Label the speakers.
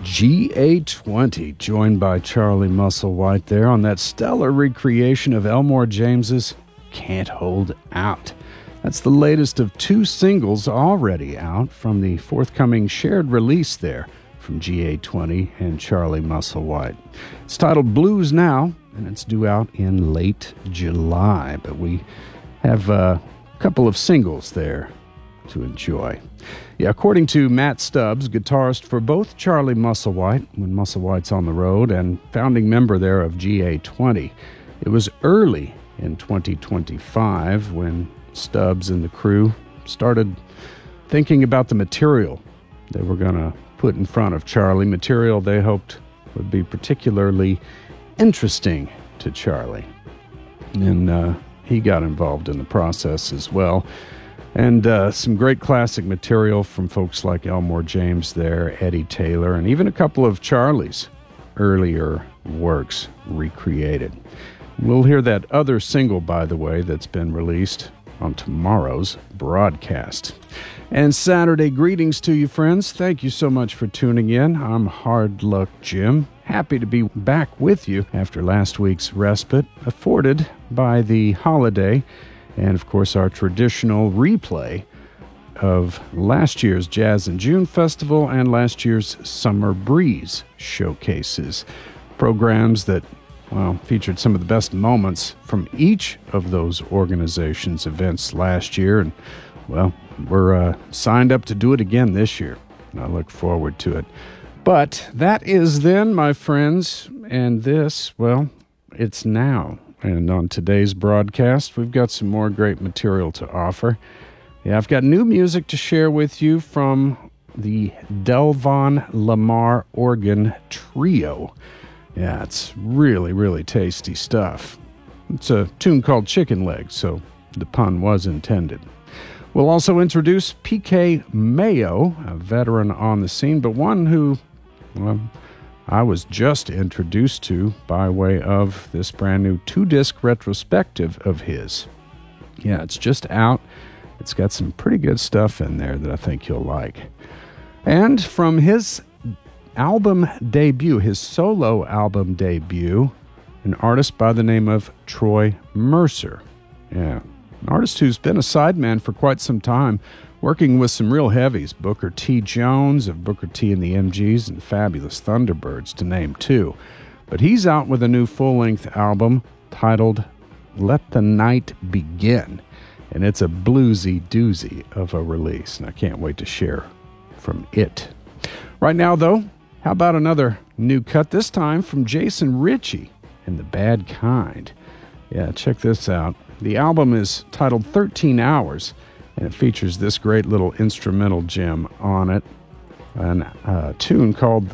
Speaker 1: GA20, joined by Charlie Musselwhite there on that stellar recreation of Elmore James's Can't Hold Out. That's the latest of two singles already out from the forthcoming shared release there from GA20 and Charlie Musselwhite. It's titled Blues Now, and it's due out in late July, but we have a couple of singles there to enjoy. Yeah, according to Matt Stubbs, guitarist for both Charlie Musselwhite, when Musselwhite's on the road, and founding member there of GA20, it was early in 2025 when Stubbs and the crew started thinking about the material they were going to put in front of Charlie, material they hoped would be particularly interesting to Charlie. And he got involved in the process as well. And some great classic material from folks like Elmore James there, Eddie Taylor, and even a couple of Charlie's earlier works recreated. We'll hear that other single, by the way, that's been released on tomorrow's broadcast. And Saturday greetings to you, friends. Thank you so much for tuning in. I'm Hard Luck Jim. Happy to be back with you after last week's respite afforded by the holiday. And, of course, our traditional replay of last year's Jazz in June Festival and last year's Summer Breeze showcases. Programs that, well, featured some of the best moments from each of those organizations' events last year. And, well, we're signed up to do it again this year. And I look forward to it. But that is then, my friends. And this, well, it's now. And on today's broadcast, we've got some more great material to offer. Yeah, I've got new music to share with you from the Delvon Lamar Organ Trio. Yeah, it's really, really tasty stuff. It's a tune called Chicken Leg, so the pun was intended. We'll also introduce PK Mayo, a veteran on the scene, but one who, well, I was just introduced to by way of this brand new 2-disc retrospective of his. Yeah, it's just out. It's got some pretty good stuff in there that I think you'll like. And from his album debut, his solo album debut, an artist by the name of Troy Mercer. Yeah, an artist who's been a sideman for quite some time, working with some real heavies, Booker T. Jones of Booker T. and the MGs and Fabulous Thunderbirds, to name two. But he's out with a new full-length album titled Let the Night Begin. And it's a bluesy doozy of a release, and I can't wait to share from it. Right now, though, how about another new cut, this time from Jason Ritchie and the Bad Kind. Yeah, check this out. The album is titled 13 Hours, and it features this great little instrumental gem on it, a tune called